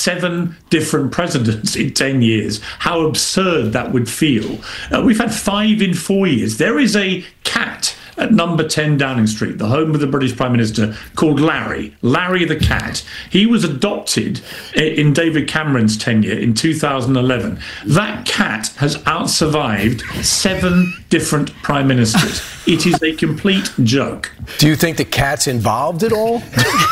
7 different presidents in 10 years, how absurd that would feel. We've had 5 in 4 years. There is a cat at number 10 Downing Street, the home of the British Prime Minister, called Larry the cat. He was adopted in David Cameron's tenure in 2011. That cat has outsurvived 7 different prime ministers. It is a complete joke. Do you think the cat's involved at all?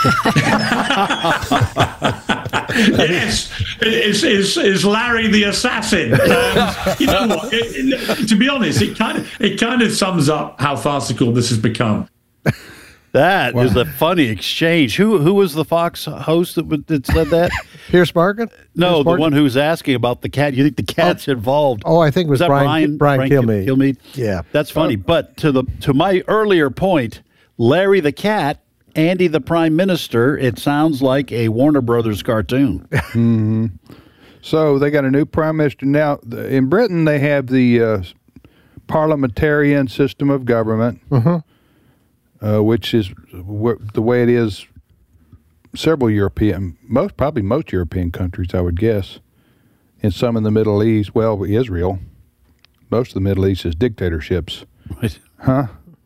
Yes, is Larry the assassin? You know what? To be honest, it kind of sums up how farcical this has become. That is a funny exchange. Who was the Fox host that said that? Piers Morgan? No, the one who was asking about the cat. You think the cat's involved? Oh, I think it was Brian Kilmeade. Kilmeade? Yeah. That's funny. But to my earlier point, Larry the cat, Andy the Prime Minister, it sounds like a Warner Brothers cartoon. Mm-hmm. So they got a new prime minister. Now, in Britain, they have the parliamentarian system of government, which is the way it is several probably most European countries, I would guess. In some in the Middle East, well, Israel, most of the Middle East is dictatorships. Right. Huh?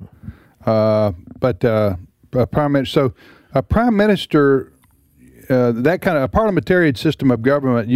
A prime minister. So a prime minister, that kind of a parliamentarian system of government,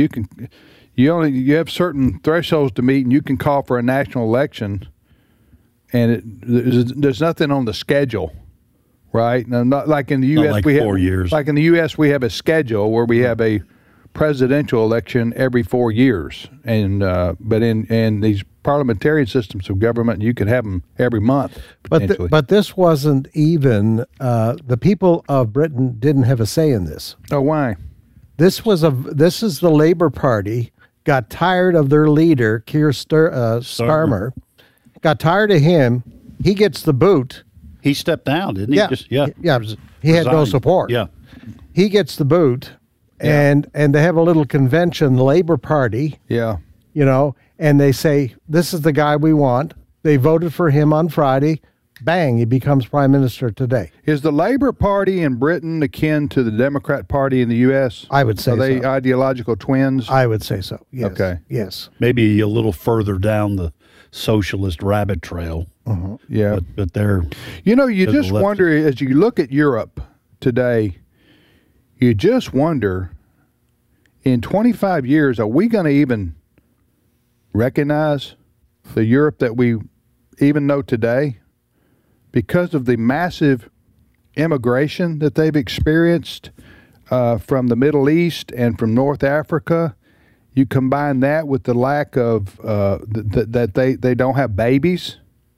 you have certain thresholds to meet, and you can call for a national election, and there's nothing on the schedule, right? Now, not like in the U.S. Like 4 years. Like in the U.S. we have a schedule where we have a presidential election every 4 years, and but in these parliamentarian systems of government, you could have them every month. But this wasn't even the people of Britain didn't have a say in this. Oh, why? This is the Labour Party got tired of their leader Keir Starmer, got tired of him. He gets the boot. He stepped down, didn't he? Yeah. He had no support. Yeah, he gets the boot, and they have a little convention, the Labour Party. Yeah, and they say, this is the guy we want. They voted for him on Friday. Bang, he becomes prime minister today. Is the Labour Party in Britain akin to the Democrat Party in the U.S.? I would say so. Are they ideological twins? I would say so, yes. Okay. Yes. Maybe a little further down the socialist rabbit trail. Yeah. But they're... you just wonder, as you look at Europe today, you just wonder, in 25 years, are we going to even recognize the Europe that we even know today? Because of the massive immigration that they've experienced from the Middle East and from North Africa, you combine that with the lack of that they don't have babies.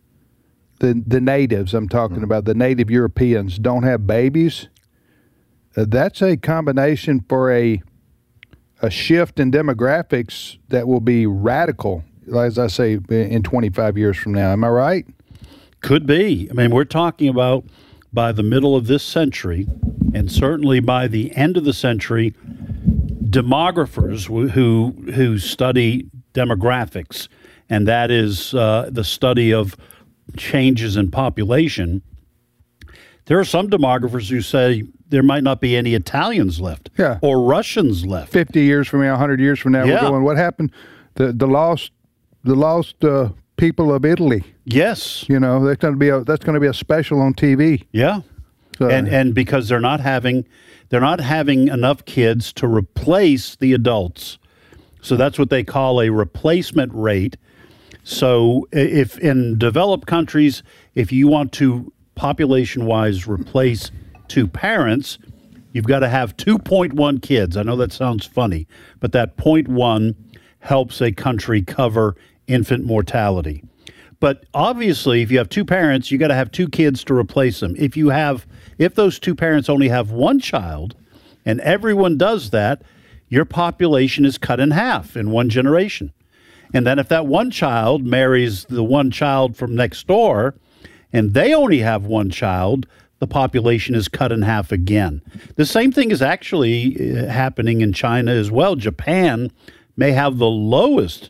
The natives I'm talking about, the native Europeans don't have babies. That's a combination for a shift in demographics that will be radical, as I say, in 25 years from now. Am I right? Could be. I mean, we're talking about by the middle of this century, and certainly by the end of the century, demographers who study demographics, and that is the study of changes in population. There are some demographers who say there might not be any Italians left, or Russians left. 50 years from now, 100 years from now, we're going, what happened? The lost people of Italy. Yes. That's going to be a special on TV. Yeah. So. And because they're not having enough kids to replace the adults. So that's what they call a replacement rate. So if in developed countries, if you want to population-wise replace 2 parents, you've got to have 2.1 kids. I know that sounds funny, but that 0.1 helps a country cover infant mortality. But obviously, if you have 2 parents, you got to have 2 kids to replace them. If those 2 parents only have 1 child, and everyone does that, your population is cut in half in 1 generation. And then if that 1 child marries the 1 child from next door, and they only have 1 child, the population is cut in half again. The same thing is actually happening in China as well. Japan may have the lowest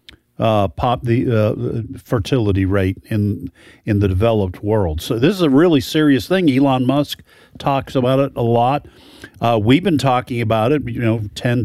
fertility rate in the developed world. So this is a really serious thing. Elon Musk talks about it a lot. We've been talking about it, 10,